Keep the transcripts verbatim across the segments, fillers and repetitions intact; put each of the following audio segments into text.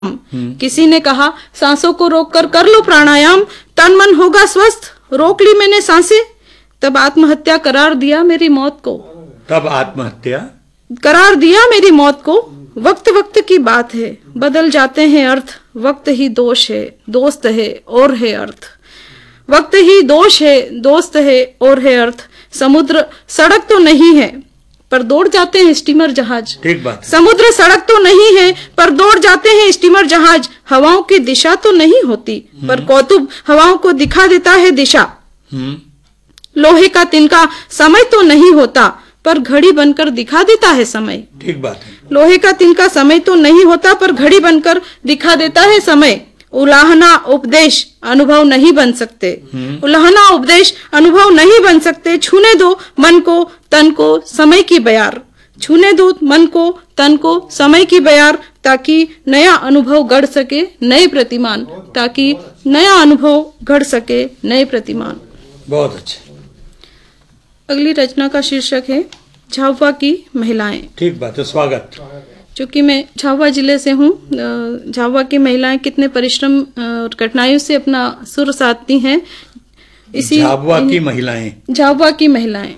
किसी ने कहा सांसों को रोककर कर लो प्राणायाम, तन मन होगा स्वस्थ। रोक ली मैंने सांसें, तब आत्महत्या करार दिया मेरी मौत को। तब आत्महत्या करार दिया मेरी मौत को। वक्त वक्त की बात है, बदल जाते हैं अर्थ। वक्त ही दोष है, दोस्त है और है अर्थ। वक्त ही दोष है, दोस्त है और है अर्थ। समुद्र सड़क तो नहीं है, पर दौड़ जाते हैं स्टीमर जहाज। ठीक बात है। समुद्र सड़क तो नहीं है, पर दौड़ जाते हैं स्टीमर जहाज। हवाओं की दिशा तो नहीं होती, पर कौतुक हवाओं को दिखा देता है दिशा। लोहे का तिनका समय तो नहीं होता, पर घड़ी बनकर दिखा देता है समय। ठीक बात है। लोहे का तिनका समय तो नहीं होता, पर घड़ी बनकर दिखा देता है समय। उलाहना उपदेश अनुभव नहीं बन सकते, उलाहना उपदेश अनुभव नहीं बन सकते। छूने दो मन को तन को समय की बयार, छूने दो मन को तन को समय की बयार, ताकि नया अनुभव गढ़ सके नए प्रतिमान, ताकि नया अनुभव गढ़ सके नए प्रतिमान। बहुत अच्छे। अगली रचना का शीर्षक है झाबुआ की महिलाएं। ठीक बात है, स्वागत। चूंकि मैं झाबुआ जिले से हूँ, झाबुआ की महिलाएं कितने परिश्रम और कठिनाइयों से अपना सुर साधती हैं। इसी झाबुआ की महिलाएं झाबुआ की महिलाएं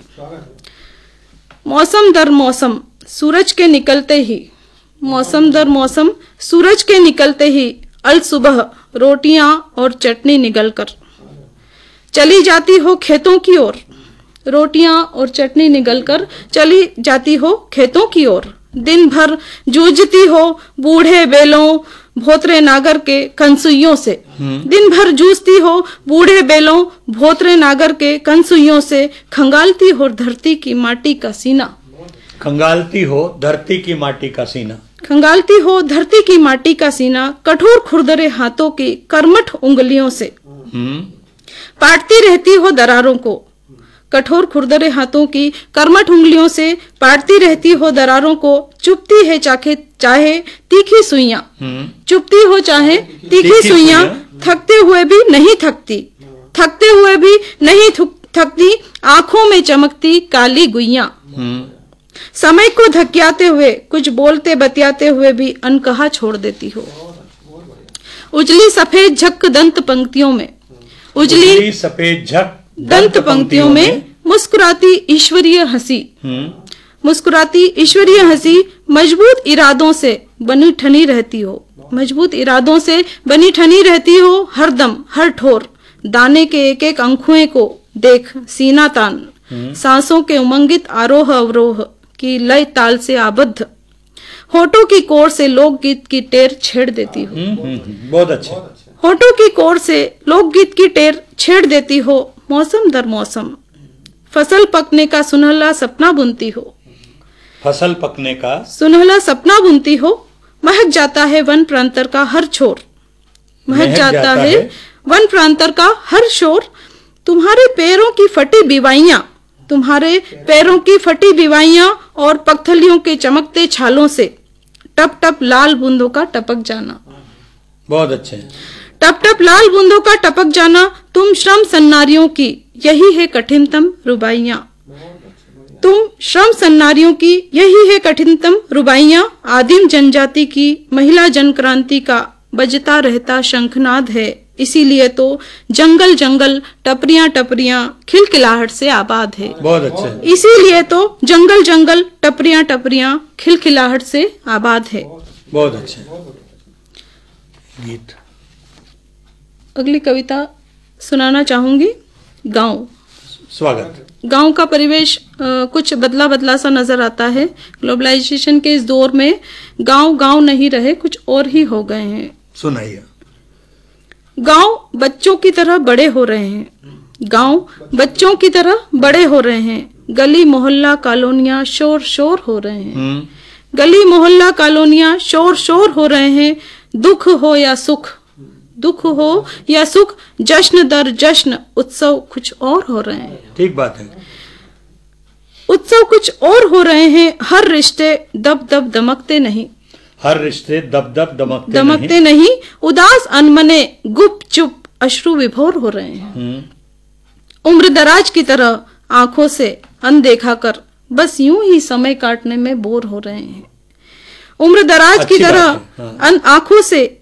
मौसम दर मौसम सूरज के निकलते ही, मौसम दर मौसम सूरज के निकलते ही, अल सुबह रोटियां और चटनी निगल कर चली जाती हो खेतों की ओर। रोटियां और चटनी निगलकर चली जाती हो खेतों की ओर। दिन भर जूझती हो बूढ़े बेलों भोतरे नागर के कंसुइयों से। दिन भर जूझती हो बूढ़े बेलों भोतरे नागर के कंसुइयों से। खंगालती हो धरती की माटी का सीना, खंगालती हो धरती की माटी का सीना, खंगालती हो धरती की माटी का सीना। कठोर खुरदरे हाथों की कर्मठ उंगलियों से पाटती रहती हो दरारों को। कठोर खुरदरे हाथों की कर्मठ उंगलियों से पाटती रहती हो दरारों को। चुपती है चाहे चाहे तीखी सुइयां, चुपती हो चाहे तीखी सुइयां। थकते हुए भी नहीं थकती, थकते हुए भी नहीं थकती। आंखों में चमकती काली गुइयां। समय को धकियाते हुए, कुछ बोलते बतियाते हुए भी अनकहा छोड़ देती हो। उजली सफेद झक दंत पंक्तियों में, उजली सफेद झक दंत पंक्तियों में मुस्कुराती ईश्वरीय हंसी, मुस्कुराती ईश्वरीय हंसी। मजबूत इरादों से बनी ठनी रहती हो, मजबूत इरादों से बनी ठनी रहती हो। हरदम हर ठोर दाने के एक एक अंखुए को देख सीना तान। सांसों के उमंगित आरोह अवरोह की लय ताल से आबद्ध होठों की कोर से लोकगीत की टेर छेड़ देती हो। बहुत अच्छे। होठों की कोर से लोकगीत की टेर छेड़ देती हो। मौसम दर मौसम फसल पकने का सुनहला सपना बुनती हो, फसल पकने का सुनहला सपना बुनती हो। महक जाता है वन प्रांतर का हर छोर, महक जाता है वन प्रांतर का हर शोर। तुम्हारे पैरों की फटी बिवाइयां, तुम्हारे पैरों की फटी बिवाइयां और पगथलियों के चमकते छालों से टप टप लाल बूंदों का टपक जाना। बहुत अच्छे। टप टप लाल बूंदों का टपक जाना। तुम श्रम सन्नारियों की यही है कठिनतम रुबाइयां, तुम श्रम सन्नारियों की यही है कठिनतम रुबाइयां। आदिम जनजाति की महिला जनक्रांति का बजता रहता शंखनाद है। इसीलिए तो जंगल जंगल टपरियां टपरियां खिलखिलाहट से आबाद है। बहुत अच्छे। इसीलिए तो जंगल जंगल टपरियां टपरियां खिलखिलाहट से आबाद है। बहुत अच्छे। गीत। अगली कविता सुनाना चाहूंगी गांव। स्वागत। गांव का परिवेश आ, कुछ बदला बदला सा नजर आता है। ग्लोबलाइजेशन के इस दौर में गांव गांव नहीं रहे, कुछ और ही हो गए हैं। सुनाइए। गांव बच्चों की तरह बड़े हो रहे हैं, गांव बच्चों की तरह बड़े हो रहे हैं। गली मोहल्ला कॉलोनियां शोर शोर हो रहे हैं, गली मोहल्ला कॉलोनियां शोर शोर हो रहे हैं। दुख हो या सुख, दुख हो या सुख, जश्न दर जश्न उत्सव कुछ और हो रहे हैं। ठीक बात है। उत्सव कुछ और हो रहे हैं। हर रिश्ते दब दब दमकते नहीं, हर रिश्ते दब दब दमकते दमकते नहीं, नहीं। उदास अनमने गुप चुप अश्रु विभोर हो रहे हैं। उम्र दराज की तरह आंखों से अनदेखा कर बस यूं ही समय काटने में बोर हो रहे हैं। उम्र दराज की अच्छी बात तरह है, हाँ। अन- आंखों से